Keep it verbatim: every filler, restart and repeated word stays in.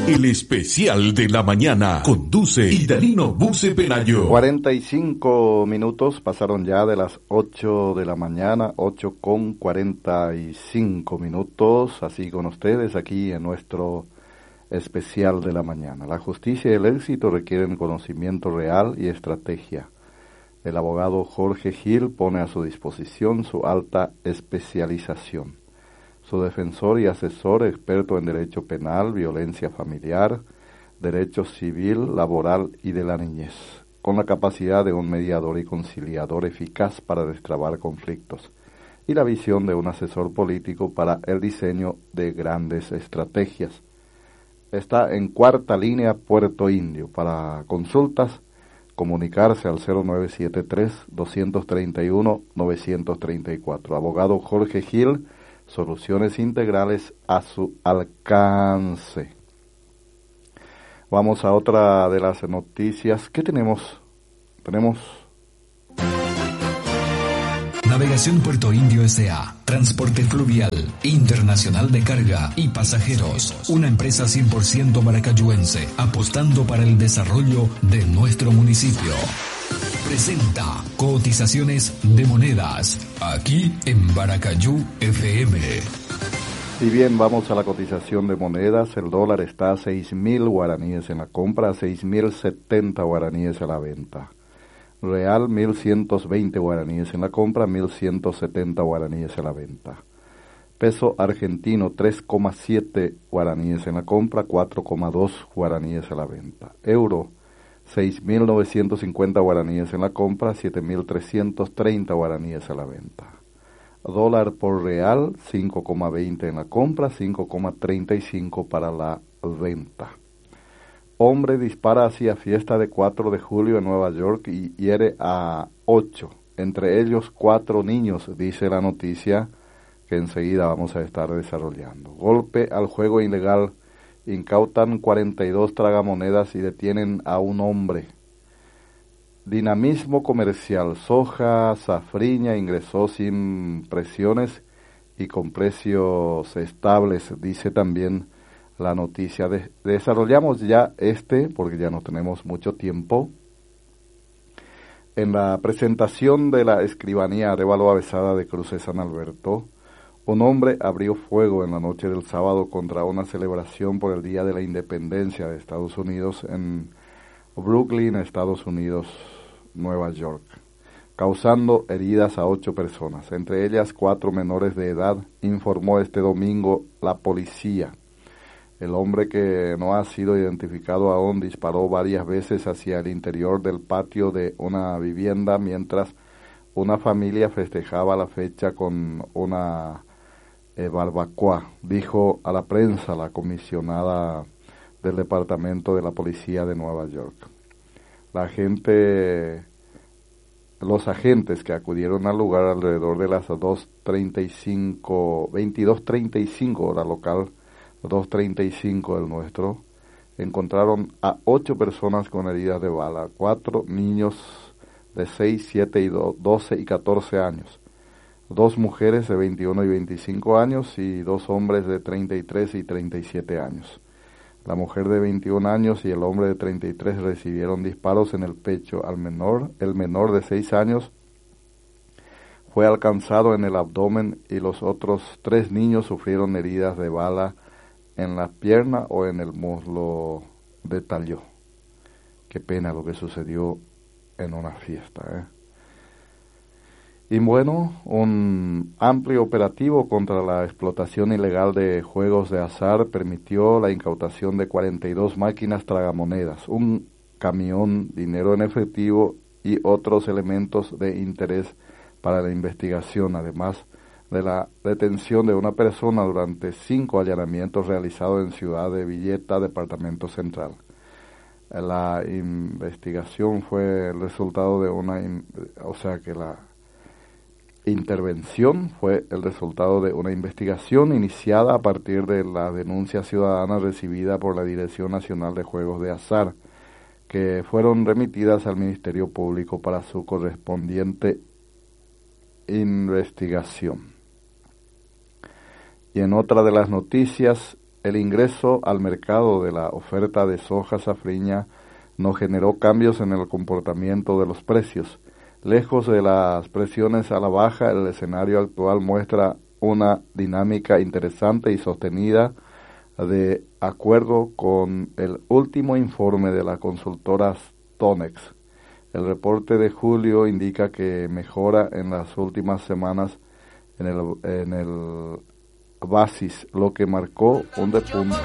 El especial de la mañana conduce Idanino Buce Pelayo. cuarenta y cinco minutos pasaron ya de las ocho de la mañana, ocho con cuarenta y cinco minutos, así con ustedes aquí en nuestro especial de la mañana. La justicia y el éxito requieren conocimiento real y estrategia. El abogado Jorge Gil pone a su disposición su alta especialización. Su defensor y asesor, experto en derecho penal, violencia familiar, derecho civil, laboral y de la niñez, con la capacidad de un mediador y conciliador eficaz para destrabar conflictos, y la visión de un asesor político para el diseño de grandes estrategias. Está en Cuarta Línea, Puerto Indio. Para consultas, comunicarse al cero nueve siete tres, dos tres uno, nueve tres cuatro. Abogado Jorge Gil, soluciones integrales a su alcance. Vamos a otra de las noticias. ¿Qué tenemos? Tenemos... Navegación Puerto Indio S A. Transporte fluvial, internacional de carga y pasajeros. Una empresa cien por ciento maracayuense, apostando para el desarrollo de nuestro municipio. Presenta cotizaciones de monedas, aquí en Baracayú F M. Y bien, vamos a la cotización de monedas. El dólar está a seis mil guaraníes en la compra, a seis mil setenta guaraníes a la venta. Real, mil ciento veinte guaraníes en la compra, mil ciento setenta guaraníes a la venta. Peso argentino, tres coma siete guaraníes en la compra, cuatro coma dos guaraníes a la venta. Euro, seis mil novecientos cincuenta guaraníes en la compra, siete mil trescientos treinta guaraníes a la venta. Dólar por real, cinco coma veinte en la compra, cinco coma treinta y cinco para la venta. Hombre dispara hacia fiesta de cuatro de julio en Nueva York y hiere a ocho, entre ellos cuatro niños, dice la noticia que enseguida vamos a estar desarrollando. Golpe al juego ilegal, incautan cuarenta y dos tragamonedas y detienen a un hombre. Dinamismo comercial, soja safriña ingresó sin presiones y con precios estables, dice también la noticia. De, desarrollamos ya este, porque ya no tenemos mucho tiempo. En la presentación de la escribanía Arévalo Avesada de Cruces San Alberto, un hombre abrió fuego en la noche del sábado contra una celebración por el Día de la Independencia de Estados Unidos en Brooklyn, Estados Unidos, Nueva York, causando heridas a ocho personas, entre ellas cuatro menores de edad, informó este domingo la policía. El hombre, que no ha sido identificado aún, disparó varias veces hacia el interior del patio de una vivienda mientras una familia festejaba la fecha con una eh, barbacoa, dijo a la prensa la comisionada del Departamento de la Policía de Nueva York. La gente, los agentes que acudieron al lugar alrededor de las dos treinta y cinco, veintidós treinta y cinco hora local, dos treinta y cinco del nuestro, encontraron a ocho personas con heridas de bala, cuatro niños de seis, siete, y doce y catorce años, dos mujeres de veintiuno y veinticinco años y dos hombres de treinta y tres y treinta y siete años. La mujer de veintiún años y el hombre de treinta y tres recibieron disparos en el pecho. Al menor, el menor de seis años, fue alcanzado en el abdomen y los otros tres niños sufrieron heridas de bala en la pierna o en el muslo, detalló. Qué pena lo que sucedió en una fiesta, ¿eh? Y bueno, un amplio operativo contra la explotación ilegal de juegos de azar permitió la incautación de cuarenta y dos máquinas tragamonedas, un camión, dinero en efectivo y otros elementos de interés para la investigación, además de la detención de una persona durante cinco allanamientos realizados en Ciudad de Villeta, Departamento Central. La investigación fue el resultado de una, o sea que la intervención fue el resultado de una investigación iniciada a partir de la denuncia ciudadana recibida por la Dirección Nacional de Juegos de Azar, que fueron remitidas al Ministerio Público para su correspondiente investigación. Y en otra de las noticias, el ingreso al mercado de la oferta de soja safriña no generó cambios en el comportamiento de los precios. Lejos de las presiones a la baja, el escenario actual muestra una dinámica interesante y sostenida de acuerdo con el último informe de la consultora Stonex. El reporte de julio indica que mejora en las últimas semanas en el, en el basis, lo que marcó un despunte